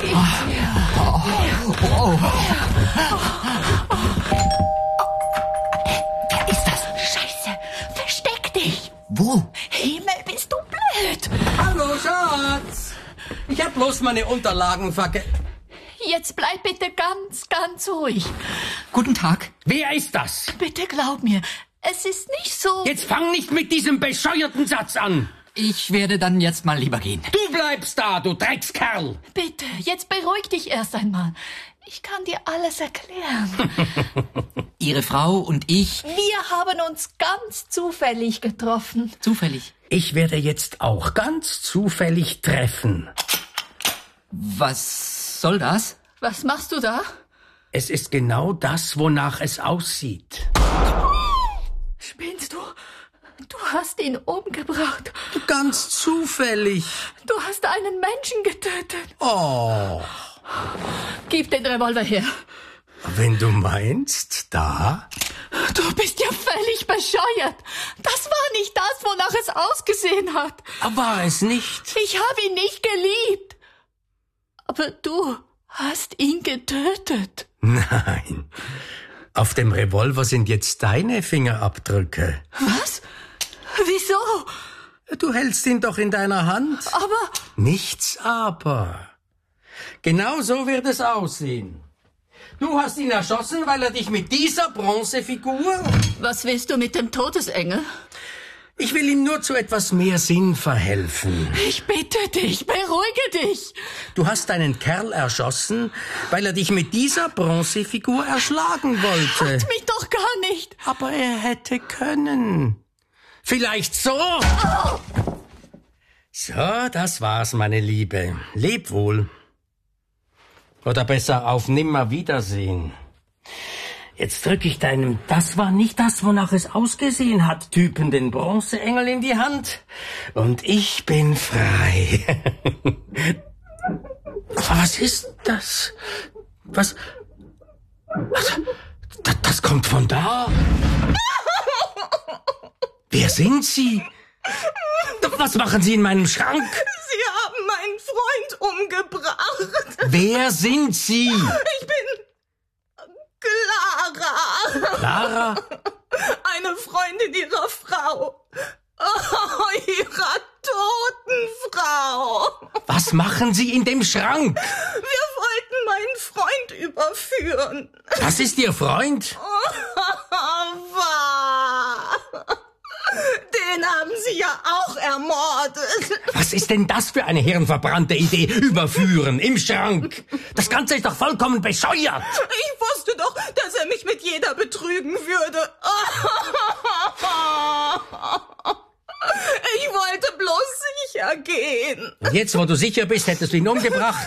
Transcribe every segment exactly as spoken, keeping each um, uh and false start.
Oh. Oh. Wer ist das? Scheiße, versteck dich. Wo? Himmel, bist du blöd. Hallo, Schatz. Ich hab bloß meine Unterlagen verge... Jetzt bleib bitte ganz, ganz ruhig. Guten Tag. Wer ist das? Bitte glaub mir, es ist nicht so... Jetzt fang nicht mit diesem bescheuerten Satz an. Ich werde dann jetzt mal lieber gehen. Du bleibst da, du Dreckskerl. Bitte, jetzt beruhig dich erst einmal. Ich kann dir alles erklären. Ihre Frau und ich... Wir haben uns ganz zufällig getroffen. Zufällig. Ich werde jetzt auch ganz zufällig treffen. Was soll das? Was machst du da? Es ist genau das, wonach es aussieht. Spinnst du? Du hast ihn umgebracht. Ganz zufällig. Du hast einen Menschen getötet. Oh. Gib den Revolver her. Wenn du meinst, da... Du bist ja völlig bescheuert. Das war nicht das, wonach es ausgesehen hat. War es nicht? Ich habe ihn nicht geliebt. Aber du hast ihn getötet. Nein. Auf dem Revolver sind jetzt deine Fingerabdrücke. Was? Wieso? Du hältst ihn doch in deiner Hand. Aber... Nichts aber. Genau so wird es aussehen. Du hast ihn erschossen, weil er dich mit dieser Bronzefigur... Was willst du mit dem Todesengel? Ich will ihm nur zu etwas mehr Sinn verhelfen. Ich bitte dich, beruhige dich. Du hast einen Kerl erschossen, weil er dich mit dieser Bronzefigur erschlagen wollte. Hat mich doch gar nicht. Aber er hätte können. Vielleicht so. So, das war's, meine Liebe. Leb wohl. Oder besser auf Nimmerwiedersehen. Jetzt drücke ich deinem "Das war nicht das, wonach es ausgesehen hat" Typen den Bronzeengel in die Hand. Und ich bin frei. Aber was ist das? Was? Das, das kommt von da. Wer sind Sie? Was machen Sie in meinem Schrank? Sie haben meinen Freund umgebracht. Wer sind Sie? Ich bin Clara. Clara? Eine Freundin Ihrer Frau. Oh, Ihrer toten Frau. Was machen Sie in dem Schrank? Wir wollten meinen Freund überführen. Das ist Ihr Freund? Wahr. Den haben Sie ja auch ermordet. Was ist denn das für eine hirnverbrannte Idee? Überführen im Schrank. Das Ganze ist doch vollkommen bescheuert. Ich wusste doch, dass er mich mit jeder betrügen würde. Ich wollte bloß sicher gehen. Und jetzt, wo du sicher bist, hättest du ihn umgebracht.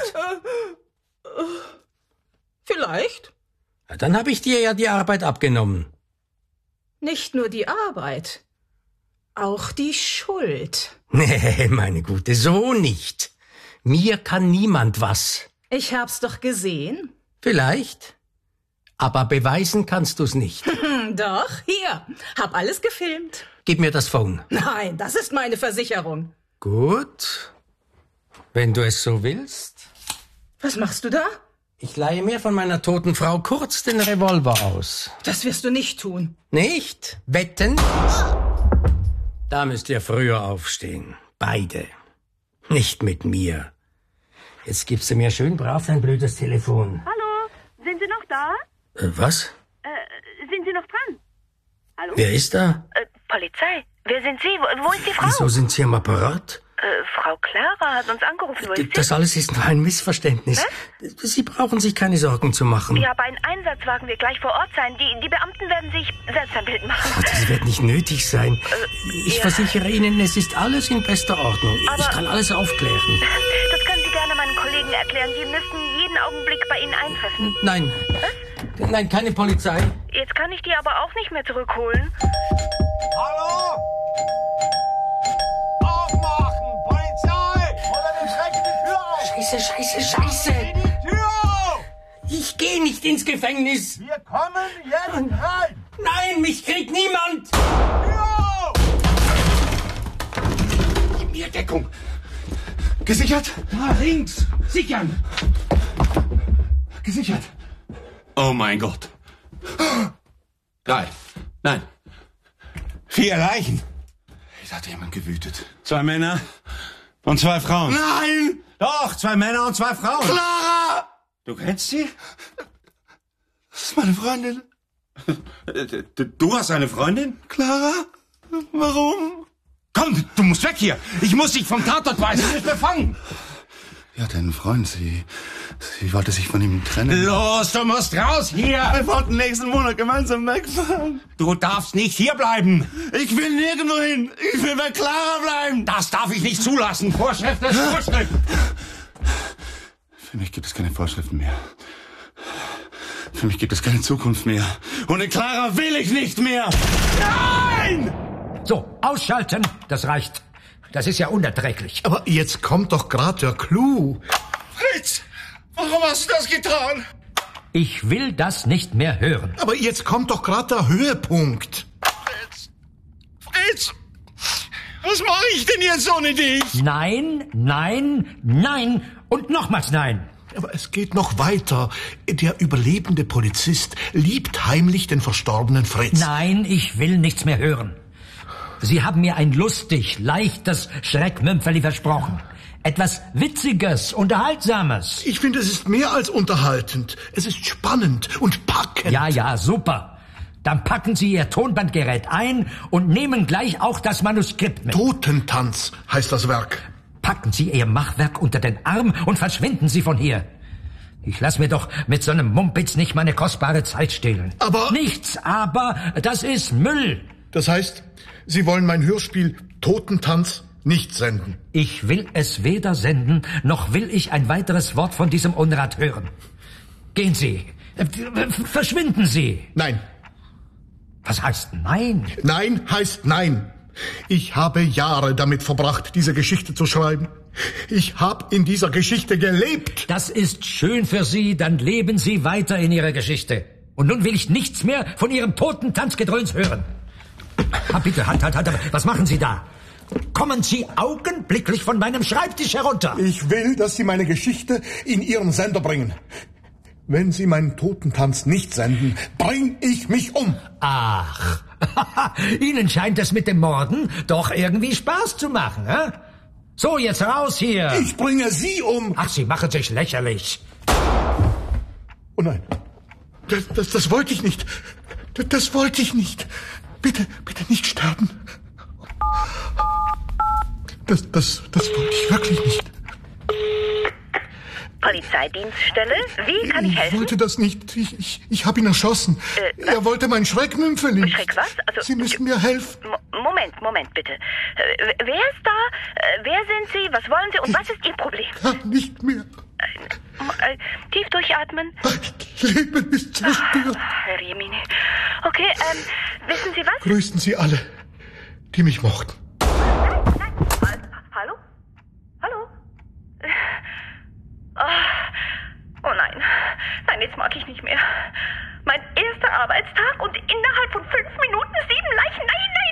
Vielleicht. Na, dann habe ich dir ja die Arbeit abgenommen. Nicht nur die Arbeit, auch die Schuld. Nee, meine Gute, so nicht. Mir kann niemand was. Ich hab's doch gesehen. Vielleicht. Aber beweisen kannst du's nicht. Hm, doch, hier. Hab alles gefilmt. Gib mir das Phone. Nein, das ist meine Versicherung. Gut. Wenn du es so willst. Was machst du da? Ich leihe mir von meiner toten Frau kurz den Revolver aus. Das wirst du nicht tun. Nicht? Wetten? Da müsst ihr früher aufstehen. Beide. Nicht mit mir. Jetzt gibst du mir schön brav dein blödes Telefon. Hallo, sind Sie noch da? Äh, was? Äh, sind Sie noch dran? Hallo? Wer ist da? Äh, Polizei. Wer sind Sie? Wo, wo ist die Frau? Wieso sind Sie am Apparat? Äh, Frau Clara hat uns angerufen. Wo ist sie? Das alles ist nur ein Missverständnis. Was? Sie brauchen sich keine Sorgen zu machen. Ja, bei einem Einsatzwagen wird gleich vor Ort sein. Die, die Beamten werden sich selbst ein Bild machen. Oh, das wird nicht nötig sein. Äh, ich ja. versichere Ihnen, es ist alles in bester Ordnung. Aber ich kann alles aufklären. Das können Sie gerne meinen Kollegen erklären. Die müssten jeden Augenblick bei Ihnen eintreffen. Nein. Was? Nein, keine Polizei. Jetzt kann ich die aber auch nicht mehr zurückholen. Hallo? Aufmachen! Polizei! Oder wir schrecken die Tür auf! Scheiße, scheiße, scheiße. Die Tür auf! Ich gehe nicht ins Gefängnis. Wir kommen jetzt rein! Nein, mich kriegt niemand. Tür auf! Gib mir Deckung. Gesichert? Da links. Sichern. Gesichert. Oh mein Gott. Drei. Nein. Vier Leichen. Es hat jemand gewütet. Zwei Männer und zwei Frauen. Nein! Doch, zwei Männer und zwei Frauen. Clara! Du kennst sie? Das ist meine Freundin. Du hast eine Freundin? Clara? Warum? Komm, du musst weg hier. Ich muss dich vom Tatort weisen. Du bist befangen. Sie hatte einen Freund. Sie, sie wollte sich von ihm trennen. Los, du musst raus hier. Wir wollten nächsten Monat gemeinsam wegfahren. Du darfst nicht hier bleiben. Ich will nirgendwo hin. Ich will bei Clara bleiben. Das darf ich nicht zulassen. Vorschrift ist Vorschrift. Für mich gibt es keine Vorschriften mehr. Für mich gibt es keine Zukunft mehr. Ohne Clara will ich nicht mehr. Nein! So, ausschalten, das reicht. Das ist ja unerträglich. Aber jetzt kommt doch gerade der Clou. Fritz, warum hast du das getan? Ich will das nicht mehr hören. Aber jetzt kommt doch gerade der Höhepunkt. Fritz, Fritz, was mache ich denn jetzt ohne dich? Nein, nein, nein und nochmals nein. Aber es geht noch weiter. Der überlebende Polizist liebt heimlich den verstorbenen Fritz. Nein, ich will nichts mehr hören. Sie haben mir ein lustig, leichtes Schreckmümpfeli versprochen. Etwas Witziges, Unterhaltsames. Ich finde, es ist mehr als unterhaltend. Es ist spannend und packend. Ja, ja, super. Dann packen Sie Ihr Tonbandgerät ein und nehmen gleich auch das Manuskript mit. Totentanz heißt das Werk. Packen Sie Ihr Machwerk unter den Arm und verschwinden Sie von hier. Ich lass mir doch mit so einem Mumpitz nicht meine kostbare Zeit stehlen. Aber... Nichts, aber das ist Müll. Das heißt, Sie wollen mein Hörspiel Totentanz nicht senden? Ich will es weder senden, noch will ich ein weiteres Wort von diesem Unrat hören. Gehen Sie. Verschwinden Sie. Nein. Was heißt nein? Nein heißt nein. Ich habe Jahre damit verbracht, diese Geschichte zu schreiben. Ich habe in dieser Geschichte gelebt. Das ist schön für Sie, dann leben Sie weiter in Ihrer Geschichte. Und nun will ich nichts mehr von Ihrem Totentanzgedröhns hören. Ah, bitte, halt, halt, halt, was machen Sie da? Kommen Sie augenblicklich von meinem Schreibtisch herunter. Ich will, dass Sie meine Geschichte in Ihren Sender bringen. Wenn Sie meinen Totentanz nicht senden, bring ich mich um. Ach, Ihnen scheint es mit dem Morden doch irgendwie Spaß zu machen, hä? So, jetzt raus hier. Ich bringe Sie um. Ach, Sie machen sich lächerlich. Oh nein, das, das, das wollte ich nicht. Das, das wollte ich nicht. Bitte, bitte nicht sterben. Das, das, das wollte ich wirklich nicht. Polizeidienststelle, wie kann ich helfen? Ich wollte das nicht. Ich, ich, ich habe ihn erschossen. Äh, er wollte mein Schreckmümpfeli. Schreck was? Also, Sie müssen mir helfen. M- Moment, Moment, bitte. Äh, wer ist da? Äh, wer sind Sie? Was wollen Sie? Und was ist Ihr Problem? Kann nicht mehr. Äh, äh, tief durchatmen. Leben ist zerstört. Herr Jemine. Okay, ähm, wissen Sie was? Grüßen Sie alle, die mich mochten. Nein, hallo? Hallo? Oh, oh nein. Nein, jetzt mag ich nicht mehr. Mein erster Arbeitstag und innerhalb von fünf Minuten sieben Leichen. Nein, nein.